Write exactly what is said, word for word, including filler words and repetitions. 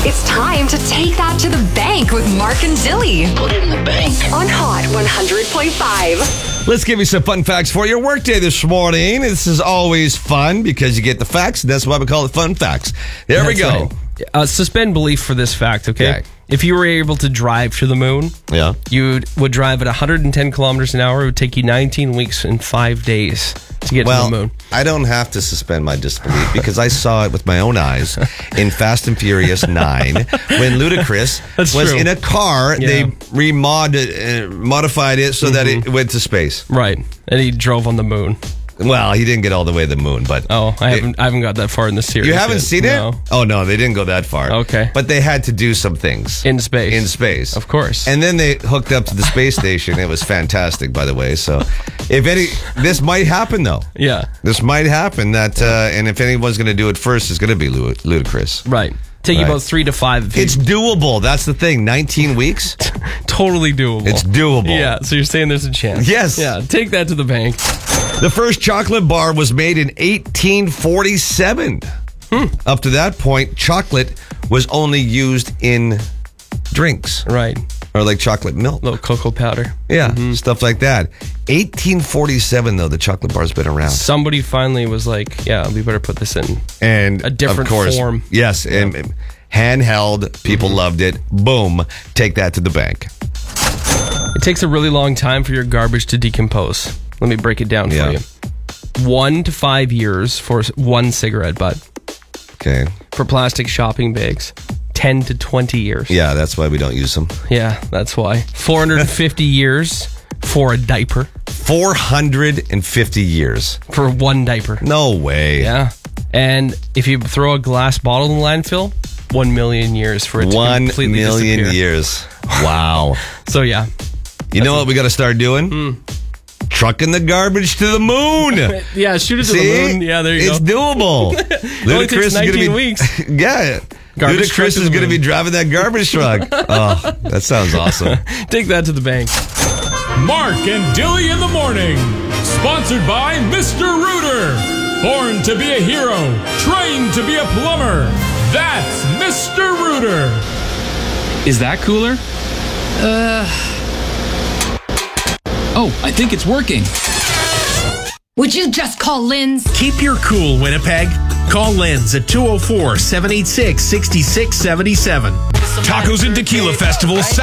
It's time to take that to the bank with Mark and Dilly. Put it in the bank. On Hot one hundred point five. Let's give you some fun facts for your workday this morning. This is always fun because you get the facts, and that's why we call it fun facts. There That's we go. right. Uh, suspend belief for this fact, okay? Okay. If you were able to drive to the moon, Yeah. you would drive at one hundred ten kilometers an hour. It would take you nineteen weeks and five days to get Well, to the moon. I don't have to suspend my disbelief because I saw it with my own eyes in Fast and Furious nine when Ludacris That's was true. in a car. Yeah. They remodified uh, modified it so that it went to space. Right. And he drove on the moon. Well, he didn't get all the way to the moon, but Oh, I it- haven't I haven't got that far in the series. You haven't yet. seen No. it? Oh no, they didn't go that far. Okay. But they had to do some things In space. in space, Of course. And then they hooked up to the space station. It was fantastic, by the way. So, if any, this might happen though. Yeah. This might happen. That uh, and if anyone's going to do it first, it's going to be Lu- Ludacris. Right. Take you Right. about three to five. If you- It's doable. That's the thing. nineteen weeks. totally doable. It's doable. Yeah. So you're saying there's a chance? Yes. Yeah. Take that to the bank. The first chocolate bar was made in eighteen forty-seven. Hmm. Up to that point, chocolate was only used in drinks Right. or like chocolate milk. Little cocoa powder. Yeah, stuff like that. eighteen forty-seven, though, the chocolate bar's been around. Somebody finally was like, "Yeah, we better put this in." And A different of course, form. Yes, and handheld, people loved it. Boom, take that to the bank. It takes a really long time for your garbage to decompose. Let me break it down Yeah. for you. One to five years for one cigarette butt. Okay. For plastic shopping bags, ten to twenty years. Yeah, that's why we don't use them. Yeah, that's why. four hundred fifty years for a diaper. four hundred fifty years. For one diaper. No way. Yeah. And if you throw a glass bottle in the landfill, one million years for it to One completely million disappear. years. Wow. So yeah. You know what we got to start doing? Hmm. Trucking the garbage to the moon. Yeah, shoot it to See? the moon. Yeah, there you it's go. doable. It only takes is gonna nineteen be, weeks. Yeah. Garbage truck Ludacris to is the going to moon. be driving that garbage truck. Oh, that sounds awesome. Take that to the bank. Mark and Dilly in the morning. Sponsored by Mister Rooter. Born to be a hero, trained to be a plumber. That's Mister Rooter. Is that cooler? Uh. Oh, I think it's working. Would you just call Lynn's? Keep your cool, Winnipeg. Call Lynn's at two oh four, seven eight six, six six seven seven. Tacos and Tequila Festival.